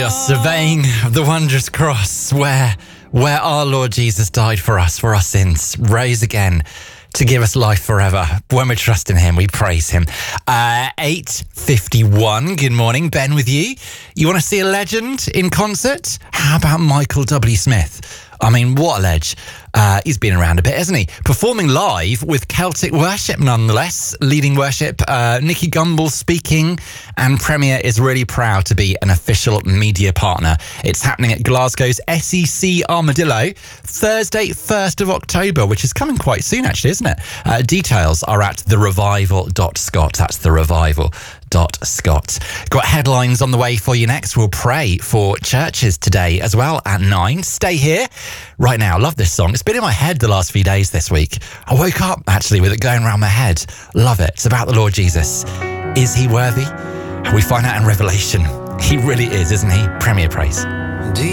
us, surveying the wondrous cross where our Lord Jesus died for us, for our sins, rose again to give us life forever. When we trust in him, we praise him. 8:51. Good morning, Ben with you. You want to see a legend in concert? How about Michael W. Smith? I mean, what a ledge. He's been around a bit, hasn't he? Performing live with Celtic Worship, nonetheless. Leading worship, Nicky Gumbel speaking, and Premier is really proud to be an official media partner. It's happening at Glasgow's SEC Armadillo, Thursday, 1st of October, which is coming quite soon, actually, isn't it? Details are at therevival.scot. That's therevival.scot. Got headlines on the way for you next. We'll pray for churches today as well at 9. Stay here. Right now, love this song. It's been in my head the last few days this week. I woke up, actually, with it going around my head. Love it. It's about the Lord Jesus. Is he worthy? We find out in Revelation. He really is, isn't he? Premier praise.